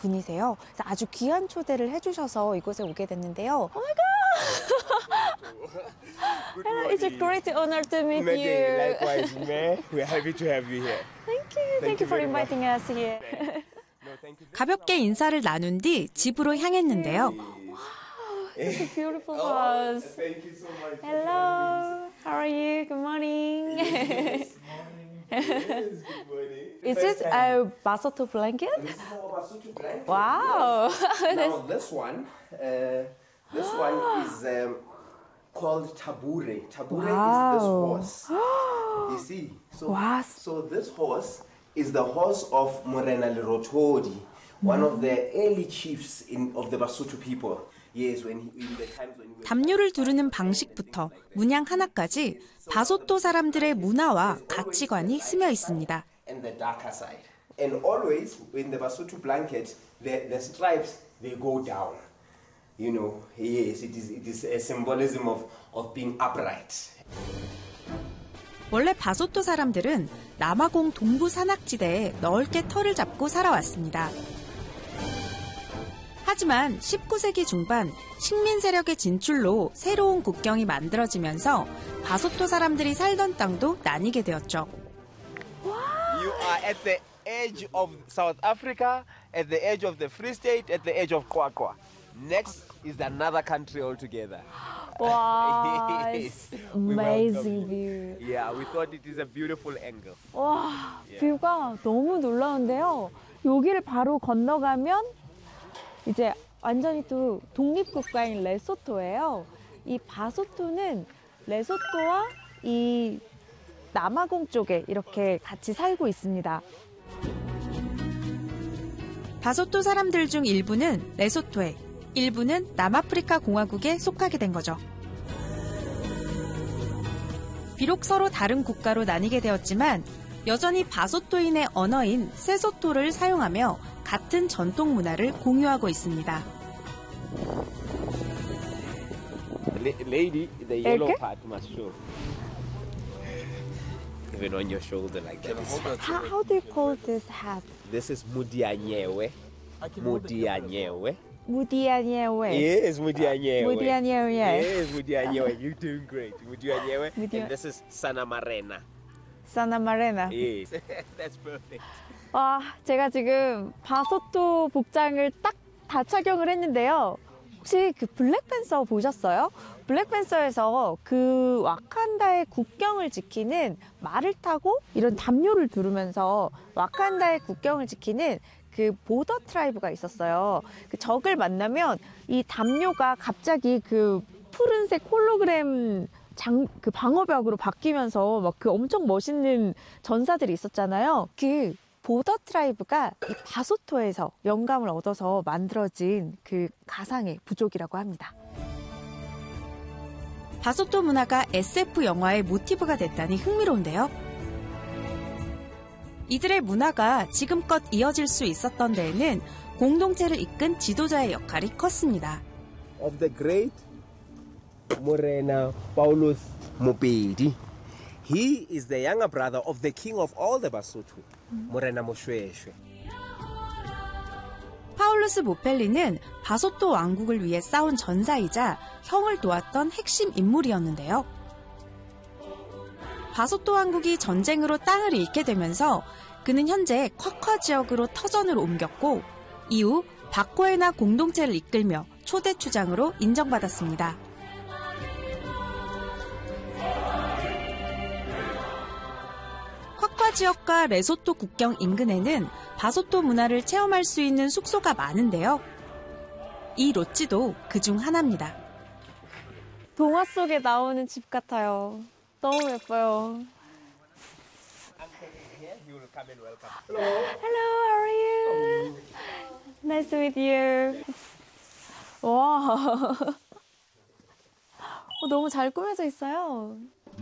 분이세요. 그래서 아주 귀한 초대를 해주셔서 이곳에 오게 됐는데요. Oh my God! Hello, it's a great honor to meet you. Likewise, May. We're happy to have you here. Thank you. Thank you for inviting us here. 가볍게 인사를 나눈 뒤 집으로 향했는데요. It's a beautiful house. Thank you so much. Hello. How are you? Good morning. Yes, good morning. Is it a Basotho blanket? This is our Basotho blanket. Wow. Now this one is called tabure. Tabure is this horse. You see? So this horse is the horse of Morena Lerotodi, one of the early chiefs of the Basotho people. Yes, in the times when 담요를 두르는 방식부터 문양 하나까지 바소토 사람들의 문화와 가치관이 스며 있습니다. And the darker side. And always in the Basotho blanket, the stripes they go down. You know, yes, it is a symbolism of being upright. 원래 바소토 사람들은 남아공 동부 산악지대에 넓게 터를 잡고 살아왔습니다. 하지만 19세기 중반 식민 세력의 진출로 새로운 국경이 만들어지면서 바소토 사람들이 살던 땅도 나뉘게 되었죠. You are at the edge of South Africa, at the edge of the Free State, at the edge of Kwakwa. Next is another country altogether. Wow, it's amazing view. Yeah, we thought it is a beautiful angle. 와, 뷰가 너무 놀라운데요. 여기를 바로 건너가면 이제 완전히 또 독립국가인 레소토예요. 이 바소토는 레소토와 이 남아공 쪽에 이렇게 같이 살고 있습니다. 바소토 사람들 중 일부는 레소토에, 일부는 남아프리카 공화국에 속하게 된 거죠. 비록 서로 다른 국가로 나뉘게 되었지만 여전히 바소토인의 언어인 세소토를 사용하며 같은 전통 문화를 공유하고 있습니다. Lady, the yellow part must show. Even on your shoulder like that. How do you call this hat? This is mudianyewe. Mudianyewe. 무디아니에웨. Yes, mudianyewe. 무디아니에웨. Yes, mudianyewe. You're doing great. Mudianyewe. And this is Sanamarena. 사나마레나. Yes, that's perfect. 와, 제가 지금 바소토 복장을 딱 다 착용을 했는데요. 혹시 그 블랙팬서 보셨어요? 블랙팬서에서 그 와칸다의 국경을 지키는 말을 타고 이런 담요를 두르면서 와칸다의 국경을 지키는 그 보더 트라이브가 있었어요. 그 적을 만나면 이 담요가 갑자기 그 푸른색 홀로그램 그 방어벽으로 바뀌면서 막 그 엄청 멋있는 전사들이 있었잖아요. 그 보더 트라이브가 이 바소토에서 영감을 얻어서 만들어진 그 가상의 부족이라고 합니다. 바소토 문화가 SF 영화의 모티브가 됐다니 흥미로운데요. 이들의 문화가 지금껏 이어질 수 있었던 데에는 공동체를 이끈 지도자의 역할이 컸습니다. Of the great Morena Paulus Mopedi. He is the younger brother of the king of all the Basotho, Morena Moshoeshoe. 파울루스 모펠리는 바소토 왕국을 위해 싸운 전사이자 형을 도왔던 핵심 인물이었는데요. 바소토 왕국이 전쟁으로 땅을 잃게 되면서 그는 현재 쿼쿼 지역으로 터전을 옮겼고 이후 바코에나 공동체를 이끌며 초대 추장으로 인정받았습니다. 쿼쿼 지역과 레소토 국경 인근에는 바소토 문화를 체험할 수 있는 숙소가 많은데요. 이 롯지도 그중 하나입니다. 동화 속에 나오는 집 같아요. 너무 예뻐요. Hello, how are you? Nice to meet you. 와, 너무 잘 꾸며져 있어요.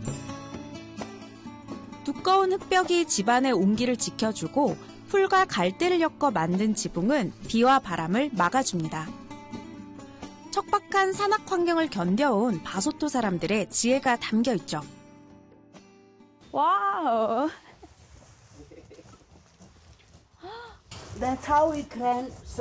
두꺼운 흙벽이 집안의 온기를 지켜주고 풀과 갈대를 엮어 만든 지붕은 비와 바람을 막아줍니다. 척박한 산악 환경을 견뎌온 바소토 사람들의 지혜가 담겨 있죠. 와우. That's how we can